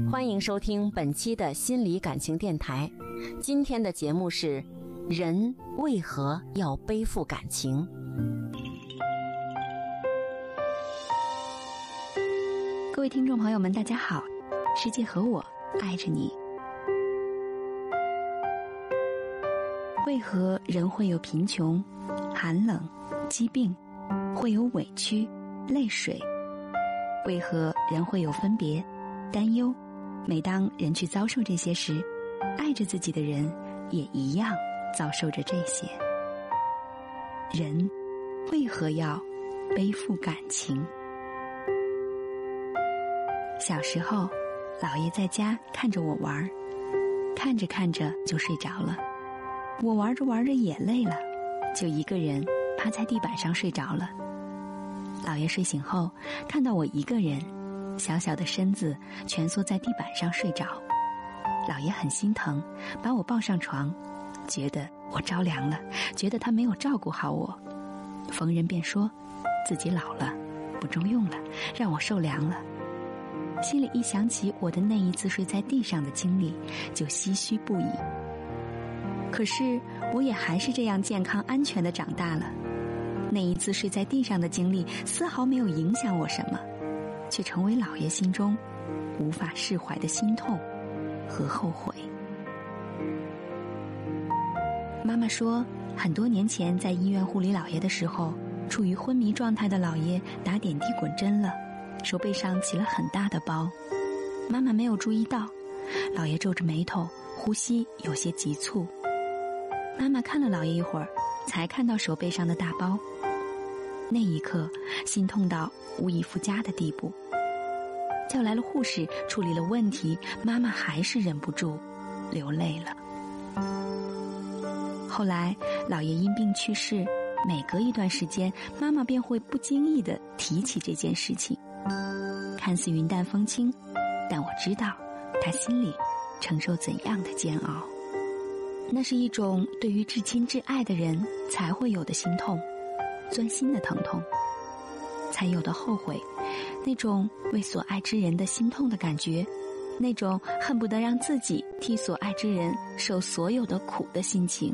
欢迎收听本期的心理感情电台。今天的节目是人为何要背负感情。 各位听众朋友们大家好，世界和我爱着你。为何人会有贫穷、寒冷、疾病，会有委屈、泪水？为何人会有分别、担忧？每当人去遭受这些时，爱着自己的人也一样遭受着这些。人为何要背负感情？小时候，姥爷在家看着我玩，看着看着就睡着了。我玩着玩着也累了，就一个人趴在地板上睡着了。姥爷睡醒后，看到我一个人，小小的身子蜷缩在地板上睡着。姥爷很心疼，把我抱上床，觉得我着凉了，觉得他没有照顾好我。逢人便说自己老了，不中用了，让我受凉了。心里一想起我的那一次睡在地上的经历，就唏嘘不已。可是我也还是这样健康安全地长大了。那一次睡在地上的经历丝毫没有影响我什么，却成为姥爷心中无法释怀的心痛和后悔。妈妈说，很多年前在医院护理姥爷的时候，处于昏迷状态的姥爷打点滴滚针了，手背上起了很大的包。妈妈没有注意到，姥爷皱着眉头，呼吸有些急促。妈妈看了姥爷一会儿，才看到手背上的大包。那一刻，心痛到无以复加的地步。叫来了护士，处理了问题，妈妈还是忍不住流泪了。后来姥爷因病去世，每隔一段时间，妈妈便会不经意地提起这件事情。看似云淡风轻，但我知道他心里承受怎样的煎熬。那是一种对于至亲至爱的人才会有的心痛，钻心的疼痛，才有的后悔，那种为所爱之人的心痛的感觉，那种恨不得让自己替所爱之人受所有的苦的心情。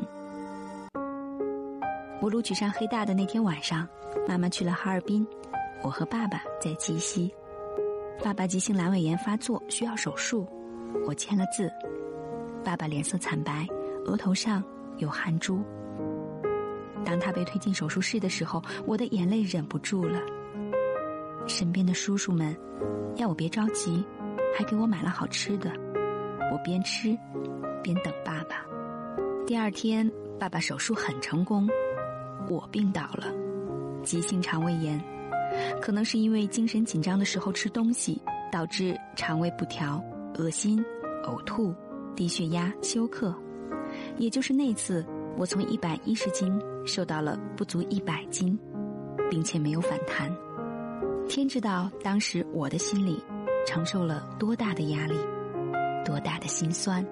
我录取上黑大的那天晚上，妈妈去了哈尔滨，我和爸爸在鸡西。爸爸急性阑尾炎发作，需要手术，我签了字。爸爸脸色惨白，额头上有汗珠。当他被推进手术室的时候，我的眼泪忍不住了。身边的叔叔们要我别着急，还给我买了好吃的。我边吃边等爸爸。第二天，爸爸手术很成功，我病倒了，急性肠胃炎。可能是因为精神紧张的时候吃东西，导致肠胃不调，恶心、呕吐、低血压、休克。也就是那次，我从110斤瘦到了不足100斤，并且没有反弹。天知道当时我的心里承受了多大的压力，多大的心酸。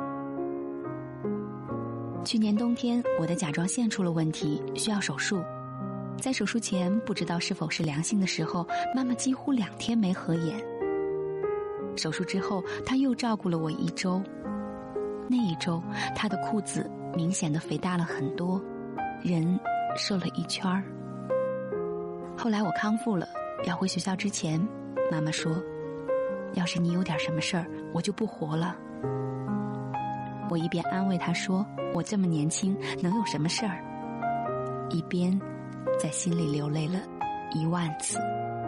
去年冬天，我的甲状腺出了问题，需要手术。在手术前不知道是否是良性的时候，妈妈几乎2天没合眼。手术之后，她又照顾了我1周。那一周，她的裤子明显的肥大了很多，人瘦了1圈儿。后来我康复了，要回学校之前，妈妈说，要是你有点什么事儿，我就不活了。我一边安慰她说，我这么年轻，能有什么事儿？一边在心里流泪了10000次。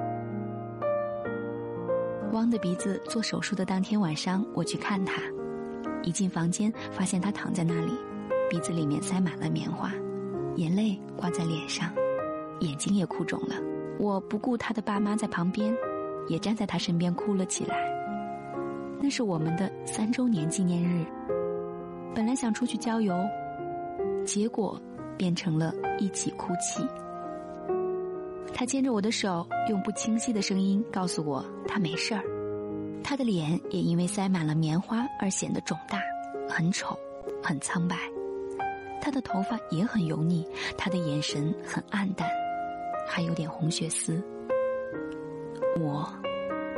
汪的鼻子做手术的当天晚上，我去看他，一进房间发现他躺在那里，鼻子里面塞满了棉花，眼泪挂在脸上，眼睛也哭肿了。我不顾他的爸妈在旁边，也站在他身边哭了起来。那是我们的3周年纪念日，本来想出去郊游，结果变成了一起哭泣。他牵着我的手，用不清晰的声音告诉我他没事儿。他的脸也因为塞满了棉花而显得肿大，很丑，很苍白。他的头发也很油腻，他的眼神很暗淡，还有点红血丝。我